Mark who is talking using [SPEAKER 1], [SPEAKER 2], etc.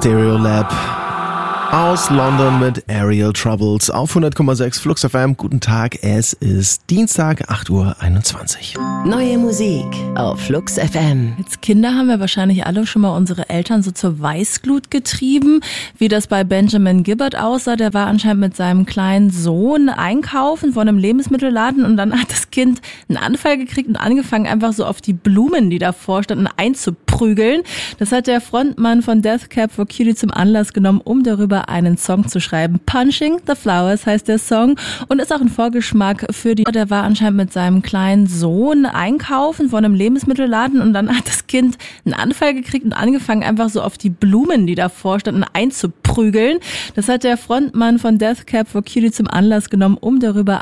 [SPEAKER 1] Stereolab aus London mit Aerial Troubles auf 100,6 Flux FM. Guten Tag, es ist Dienstag, 8:21 Uhr.
[SPEAKER 2] Neue Musik auf Flux FM.
[SPEAKER 3] Als Kinder haben wir wahrscheinlich alle schon mal unsere Eltern so zur Weißglut getrieben, wie das bei Benjamin Gibbard aussah. Der war anscheinend mit seinem kleinen Sohn einkaufen von einem Lebensmittelladen und dann hat das Kind einen Anfall gekriegt und angefangen einfach so auf die Blumen, die davor standen, einzuprügeln. Das hat der Frontmann von Death Cab for Cutie zum Anlass genommen, um darüber einen Song zu schreiben. Punching the Flowers heißt der Song und ist auch ein Vorgeschmack für die... Der war anscheinend mit seinem kleinen Sohn einkaufen von einem Lebensmittelladen und dann hat das Kind einen Anfall gekriegt und angefangen einfach so auf die Blumen, die davor standen, einzuprügeln. Das hat der Frontmann von Death Cab for Cutie zum Anlass genommen, um darüber